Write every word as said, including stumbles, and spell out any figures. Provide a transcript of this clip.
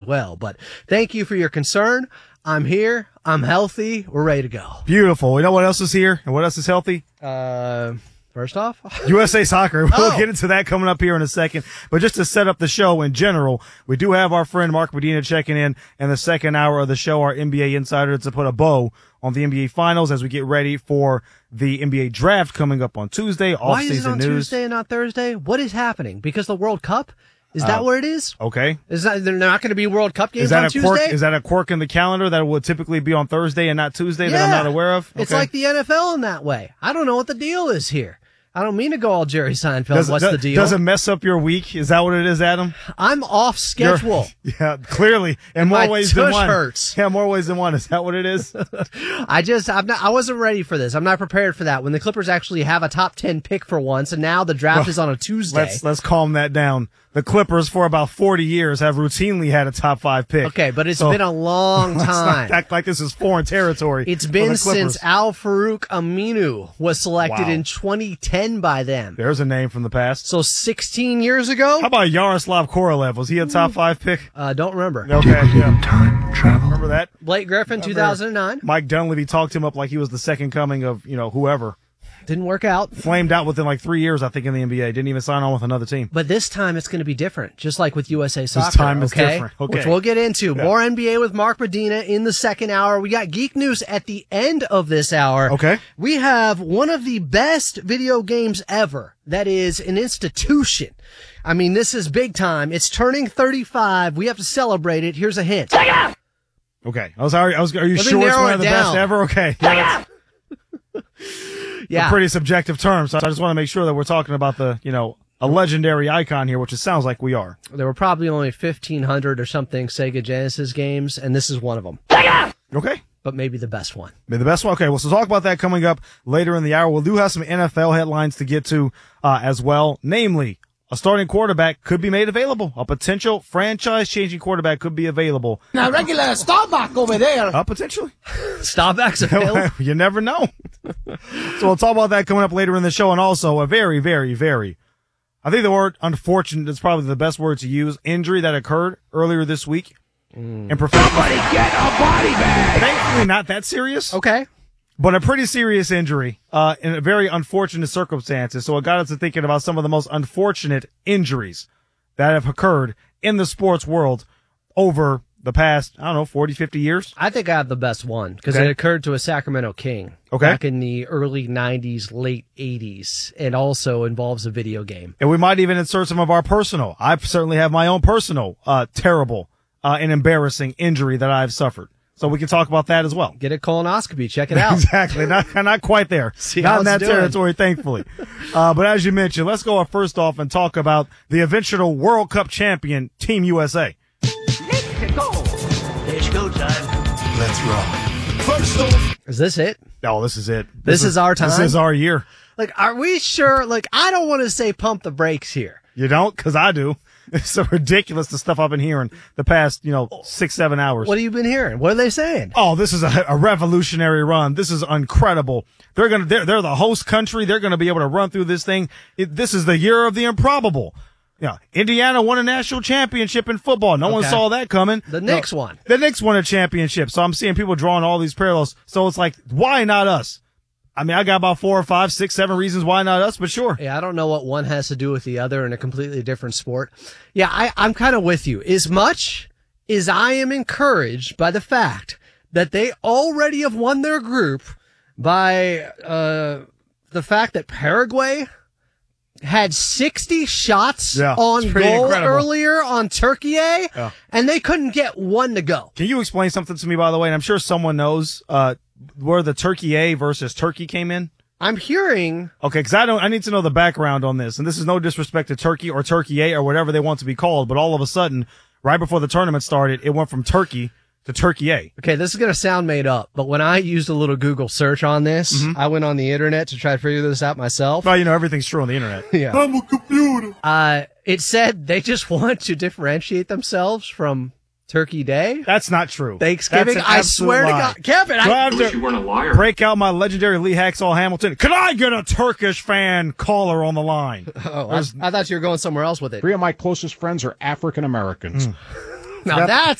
well. But thank you for your concern. I'm here. I'm healthy. We're ready to go. Beautiful. You know what else is here and what else is healthy? Uh, first off, U S A Soccer. We'll Oh. get into that coming up here in a second. But just to set up the show in general, we do have our friend Mark Medina checking in in the second hour of the show, our N B A insider, to put a bow on the N B A Finals as we get ready for the N B A draft coming up on Tuesday. why is it Off-season on news. Tuesday and not Thursday? What is happening? Because the World Cup? Is that Uh, what it is? Okay. Is that they're not going to be World Cup games Is that on a Tuesday? quirk? Is that a quirk in the calendar that would typically be on Thursday and not Tuesday that I'm Yeah. not aware of? It's Okay. like the N F L in that way. I don't know what the deal is here. I don't mean to go all Jerry Seinfeld. Does, What's does, the deal? Does it mess up your week? Is that what it is, Adam? I'm off schedule. You're- yeah, clearly, in more My ways than tush one. hurts. Yeah, more ways than one. Is that what it is? I just, I'm not, I wasn't ready for this. I'm not prepared for that. When the Clippers actually have a top ten pick for once, and now the draft Well, is on a Tuesday. Let's let's calm that down. The Clippers, for about forty years, have routinely had a top five pick. Okay, but it's So, been a long let's not time. act like this is foreign territory. It's for been the Clippers. since Al Farouk Aminu was selected Wow. in twenty ten by them. There's a name from the past. So sixteen years ago? How about Yaroslav Korolev? Was he a top five pick? Uh, don't remember. Okay, yeah. Time travel. Remember that? Blake Griffin, two thousand nine. Mike Dunleavy talked him up like he was the second coming of, you know, whoever. Didn't work out. Flamed out within like three years, I think, in the N B A. Didn't even sign on with another team. But this time it's going to be different, just like with U S A Soccer. time is okay? different. Okay. Which we'll get into. Yeah. More N B A with Mark Medina in the second hour. We got Geek News at the end of this hour. Okay. We have one of the best video games ever. That is an institution. I mean, this is big time. It's turning thirty-five. We have to celebrate it. Here's a hint. Okay. I was, I was, are you Let me sure it's narrow one it of the down. best ever? Okay. Yeah, Yeah. a pretty subjective term. So I just want to make sure that we're talking about the, you know, a legendary icon here, which it sounds like we are. There were probably only fifteen hundred or something Sega Genesis games, and this is one of them. Okay. But maybe the best one. Maybe the best one. Okay, well, so talk about that coming up later in the hour. We'll do have some N F L headlines to get to uh, as well. Namely, a starting quarterback could be made available. A potential franchise-changing quarterback could be available. Now, regular Starbuck over there. Uh, potentially. Stopbacks available. You never know. So we'll talk about that coming up later in the show. And also a very, very, very, I think the word unfortunate is probably the best word to use, injury that occurred earlier this week. Mm. And professional. Somebody get a body bag. Thankfully not that serious. Okay. But a pretty serious injury, uh, in a very unfortunate circumstances. So it got us to thinking about some of the most unfortunate injuries that have occurred in the sports world over the past, I don't know, forty, fifty years. I think I have the best one because Okay. it occurred to a Sacramento King Okay. back in the early nineties, late eighties. It also involves a video game. And we might even insert some of our personal. I certainly have my own personal, uh, terrible, uh, and embarrassing injury that I've suffered. So we can talk about that as well. Get a colonoscopy. Check it out. Exactly. Not, not quite there. See not how in it's that doing. territory, thankfully. Uh, but as you mentioned, let's go first off and talk about the eventual World Cup champion, Team U S A. Let's go. It's go time. Let's roll. First off. Is this it? Oh, this is it. This is our This time? is our year. Like, are we sure? Like, I don't want to say pump the brakes here. You don't? Because I do. It's so ridiculous, the stuff I've been hearing the past, you know, six, seven hours. What have you been hearing? What are they saying? Oh, this is a, a revolutionary run. This is incredible. They're gonna, they're, they're the host country. They're gonna be able to run through this thing. It, this is the year of the improbable. Yeah, Indiana won a national championship in football. No one Okay. saw that coming. The No, Knicks won. The Knicks won a championship. So I'm seeing people drawing all these parallels. So it's like, why not us? I mean, I got about four or five, six, seven reasons why not us, but sure. Yeah, I don't know what one has to do with the other in a completely different sport. Yeah, I, I'm kind of with you. As much as I am encouraged by the fact that they already have won their group by uh, the fact that Paraguay had sixty shots Yeah, on it's pretty goal incredible. earlier on Turkey, Yeah. and they couldn't get one to go. Can you explain something to me, by the way? And I'm sure someone knows, uh, where the Turkey A versus Turkey came in. I'm hearing Okay, because I don't. I need to know the background on this, and this is no disrespect to Turkey or Turkey A or whatever they want to be called. But all of a sudden, right before the tournament started, it went from Turkey to Turkey A. Okay, this is going to sound made up, but when I used a little Google search on this, Mm-hmm. I went on the internet to try to figure this out myself. Well, you know everything's true on the internet. Yeah. I'm a computer. Uh, it said they just want to differentiate themselves from Turkey Day, That's not true. Thanksgiving. That's an I absolute swear lie. to God, Kevin, Do I I, have to You weren't a liar. break out my legendary Lee Hacksaw Hamilton? Could I get a Turkish fan caller on the line? oh, I, I thought you were going somewhere else with it. Three of my closest friends are African Americans. Now that's